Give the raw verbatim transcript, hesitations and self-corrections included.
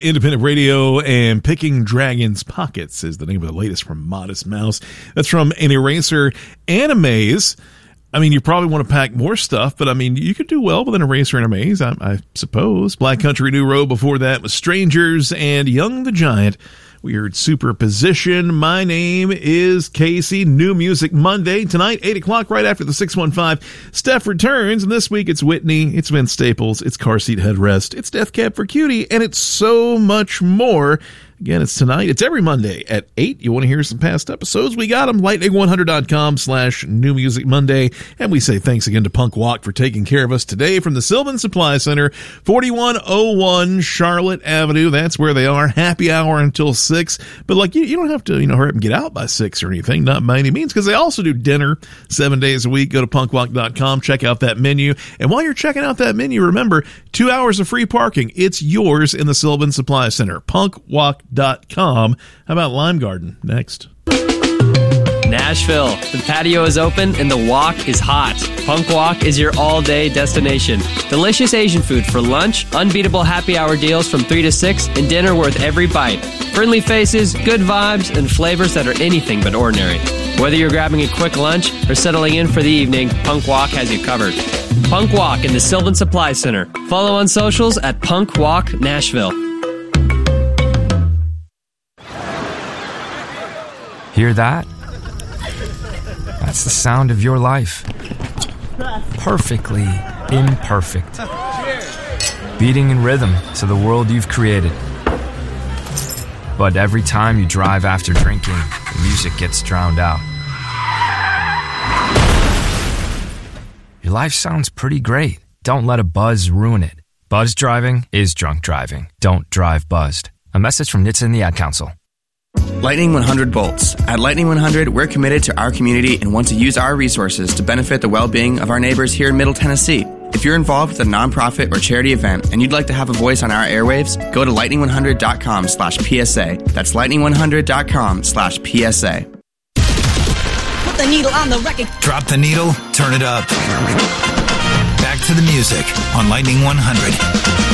Independent Radio, and Picking Dragons Pockets is the name of the latest from Modest Mouse. That's from an Eraser and a Maze. I mean, you probably want to pack more stuff, but I mean, you could do well with an Eraser and a Maze, I, I suppose. Black Country New Road before that was Strangers, and Young the Giant. We heard Superposition. My name is Casey. New Music Monday. Tonight, eight o'clock, right after the six one five. Steph returns, and this week it's Whitney, it's Vince Staples, it's Car Seat Headrest, it's Death Cab for Cutie, and it's so much more. Again, it's tonight. It's every Monday at eight. You want to hear some past episodes? We got them. lightning one hundred dot com slash New Music Monday. And we say thanks again to Punk Walk for taking care of us today from the Sylvan Supply Center, forty-one oh one Charlotte Avenue. That's where they are. Happy hour until six. But like, you, you don't have to, you know, hurry up and get out by six or anything. Not by any means, because they also do dinner seven days a week. Go to punk walk dot com. Check out that menu. And while you're checking out that menu, remember, two hours of free parking. It's yours in the Sylvan Supply Center. punk walk dot com. How about Lime Garden next? Nashville. The patio is open and the walk is hot. Punk Walk is your all-day destination. Delicious Asian food for lunch, unbeatable happy hour deals from three to six, and dinner worth every bite. Friendly faces, good vibes, and flavors that are anything but ordinary. Whether you're grabbing a quick lunch or settling in for the evening, Punk Walk has you covered. Punk Walk in the Sylvan Supply Center. Follow on socials at Punk Walk Nashville. Hear that? That's the sound of your life. Perfectly imperfect. Beating in rhythm to the world you've created. But every time you drive after drinking, the music gets drowned out. Your life sounds pretty great. Don't let a buzz ruin it. Buzz driving is drunk driving. Don't drive buzzed. A message from N H T S A and the Ad Council. Lightning one hundred Bolts. At Lightning one hundred, we're committed to our community and want to use our resources to benefit the well-being of our neighbors here in Middle Tennessee. If you're involved with a nonprofit or charity event and you'd like to have a voice on our airwaves, go to lightning one hundred dot com slash P S A. That's lightning one hundred dot com slash P S A. Put the needle on the record. Drop the needle, turn it up. Back to the music on Lightning one hundred.